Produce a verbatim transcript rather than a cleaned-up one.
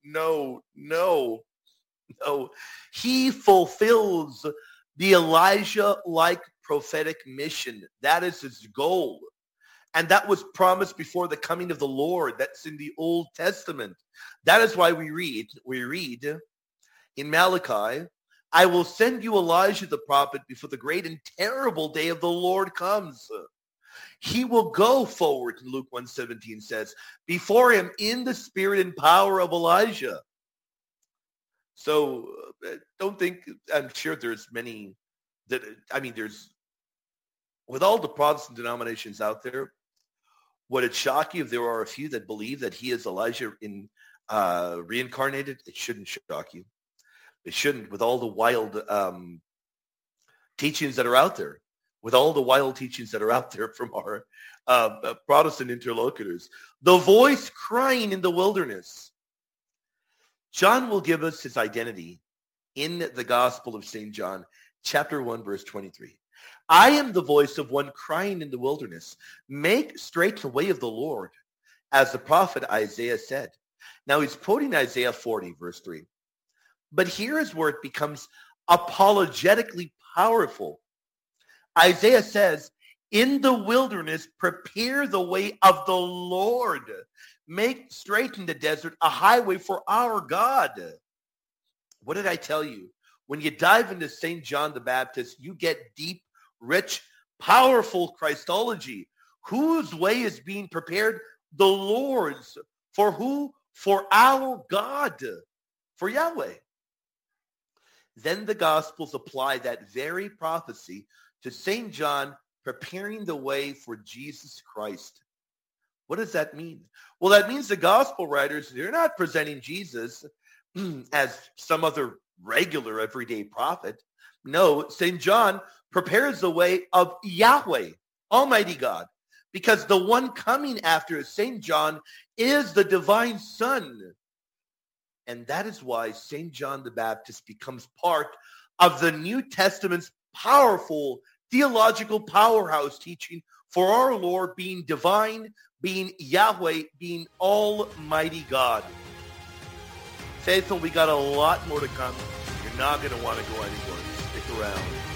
no, no, no. He fulfills the Elijah-like prophetic mission. That is his goal. And that was promised before the coming of the Lord. That's in the Old Testament. That is why we read, we read in Malachi, I will send you Elijah the prophet before the great and terrible day of the Lord comes. He will go forward, Luke one seventeen says, before him in the spirit and power of Elijah. So uh, don't think, I'm sure there's many, that I mean, there's, with all the Protestant denominations out there, would it shock you if there are a few that believe that he is Elijah in uh, reincarnated? It shouldn't shock you. It shouldn't, with all the wild um, teachings that are out there, with all the wild teachings that are out there from our uh, uh, Protestant interlocutors. The voice crying in the wilderness. John will give us his identity in the Gospel of Saint John, chapter one, verse twenty-three. I am the voice of one crying in the wilderness. Make straight the way of the Lord, as the prophet Isaiah said. Now he's quoting Isaiah forty, verse three. But here is where it becomes apologetically powerful. Isaiah says, in the wilderness, prepare the way of the Lord. Make straight in the desert a highway for our God. What did I tell you? When you dive into Saint John the Baptist, you get deep, rich, powerful Christology. Whose way is being prepared? The Lord's. For who? For our God. For Yahweh. Then the Gospels apply that very prophecy to Saint John preparing the way for Jesus Christ. What does that mean? Well, that means the Gospel writers, they're not presenting Jesus as some other regular everyday prophet. No, Saint John prepares the way of Yahweh, Almighty God, because the one coming after Saint John is the divine Son. And that is why Saint John the Baptist becomes part of the New Testament's powerful theological powerhouse teaching for our Lord being divine, being Yahweh, being Almighty God. Faithful, we got a lot more to come. You're not going to want to go anywhere. Stick around.